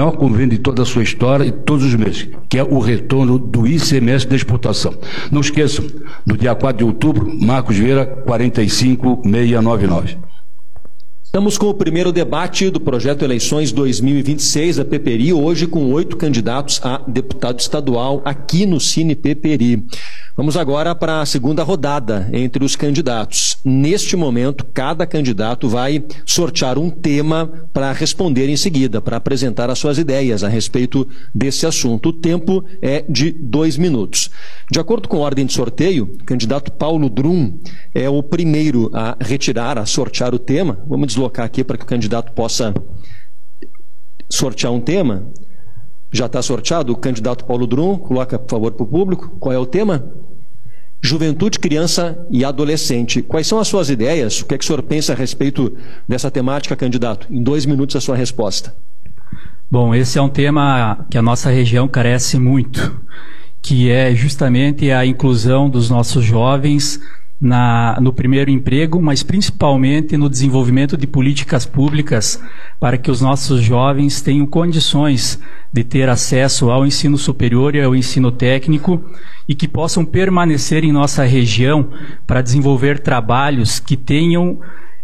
maior convênio de toda a sua história e todos os meses, que é o retorno do ICMS da exportação. Não esqueçam, no dia 4 de outubro, Marcos Vieira, 45699. Estamos com o primeiro debate do projeto Eleições 2026 da Peperi, hoje com 8 candidatos a deputado estadual aqui no Cine Peperi. Vamos agora para a segunda rodada entre os candidatos. Neste momento, cada candidato vai sortear um tema para responder em seguida, para apresentar as suas ideias a respeito desse assunto. O tempo é de 2 minutos. De acordo com a ordem de sorteio, o candidato Paulo Drum é o primeiro a sortear o tema. Vamos deslocar aqui para que o candidato possa sortear um tema. Já está sorteado o candidato Paulo Drum. Coloca, por favor, para o público. Qual é o tema? Juventude, criança e adolescente. Quais são as suas ideias? O que é que o senhor pensa a respeito dessa temática, candidato? Em 2 minutos a sua resposta. Bom, esse é um tema que a nossa região carece muito, que é justamente a inclusão dos nossos jovens no primeiro emprego, mas principalmente no desenvolvimento de políticas públicas para que os nossos jovens tenham condições de ter acesso ao ensino superior e ao ensino técnico e que possam permanecer em nossa região para desenvolver trabalhos que tenham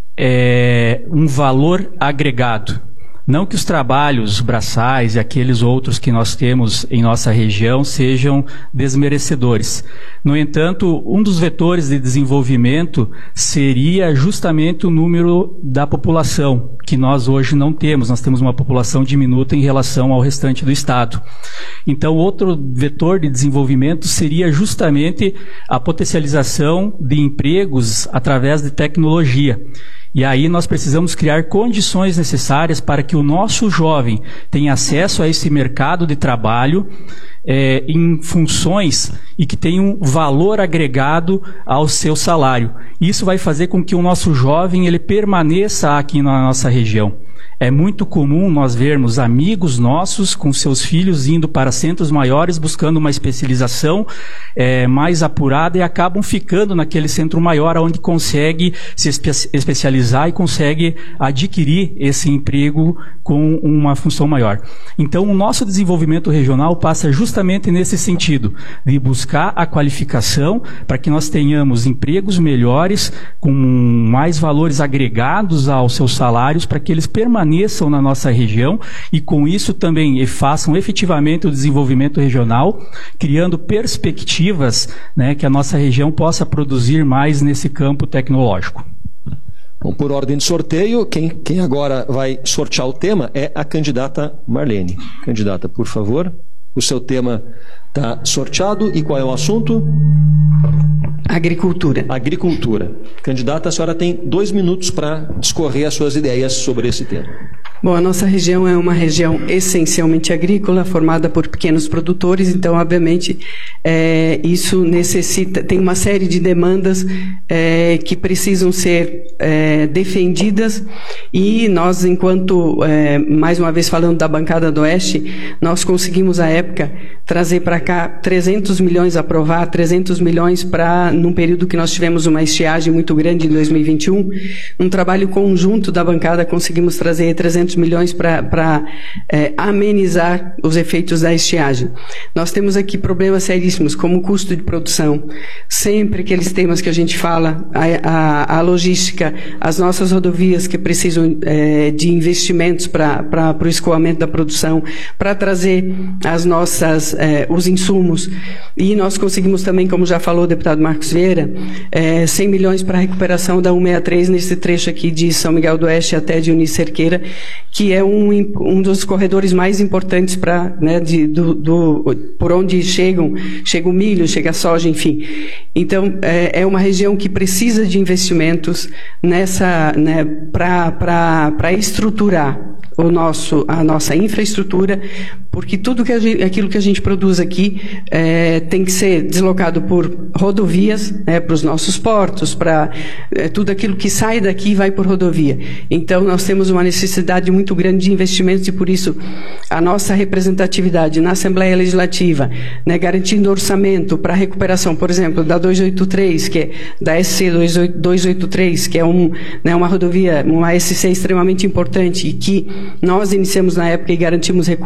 um valor agregado. Não que os trabalhos braçais e aqueles outros que nós temos em nossa região sejam desmerecedores. No entanto, um dos vetores de desenvolvimento seria justamente o número da população, que nós hoje não temos. Nós temos uma população diminuta em relação ao restante do estado. Então, outro vetor de desenvolvimento seria justamente a potencialização de empregos através de tecnologia. E aí nós precisamos criar condições necessárias para que o nosso jovem tenha acesso a esse mercado de trabalho em funções e que tenha um valor agregado ao seu salário. Isso vai fazer com que o nosso jovem ele permaneça aqui na nossa região. É muito comum nós vermos amigos nossos com seus filhos indo para centros maiores buscando uma especialização mais apurada e acabam ficando naquele centro maior onde consegue se especializar e consegue adquirir esse emprego com uma função maior. Então, o nosso desenvolvimento regional passa justamente nesse sentido, de buscar a qualificação para que nós tenhamos empregos melhores, com mais valores agregados aos seus salários, para que eles permaneçam na nossa região e com isso também façam efetivamente o desenvolvimento regional, criando perspectivas, né, que a nossa região possa produzir mais nesse campo tecnológico. Bom, por ordem de sorteio, quem agora vai sortear o tema é a candidata Marlene. Candidata, por favor, o seu tema está sorteado e qual é o assunto? Agricultura. Agricultura. Candidata, a senhora tem 2 minutos para discorrer as suas ideias sobre esse tema. Bom, a nossa região é uma região essencialmente agrícola, formada por pequenos produtores, então, obviamente, isso tem uma série de demandas que precisam ser defendidas e nós, enquanto, mais uma vez falando da bancada do Oeste, nós conseguimos, à época, trazer para cá 300 milhões, aprovar 300 milhões num período que nós tivemos uma estiagem muito grande em 2021, um trabalho conjunto da bancada, conseguimos trazer 300 milhões para amenizar os efeitos da estiagem. Nós temos aqui problemas seríssimos, como o custo de produção, sempre aqueles temas que a gente fala, a logística, as nossas rodovias que precisam de investimentos para o escoamento da produção, para trazer os insumos. E nós conseguimos também, como já falou o deputado Marcos Vieira, 100 milhões para a recuperação da 163 nesse trecho aqui de São Miguel do Oeste até de Eunice Cerqueira, que é um dos corredores mais importantes por onde chega o milho, chega a soja, enfim. Então, é uma região que precisa de investimentos para estruturar a nossa infraestrutura, porque tudo aquilo que a gente produz aqui tem que ser deslocado por rodovias, para os nossos portos, tudo aquilo que sai daqui vai por rodovia. Então, nós temos uma necessidade muito grande de investimentos e, por isso, a nossa representatividade na Assembleia Legislativa, garantindo orçamento para a recuperação, por exemplo, da 283, que é da SC 283, que é uma rodovia, uma SC extremamente importante e que nós iniciamos na época e garantimos recursos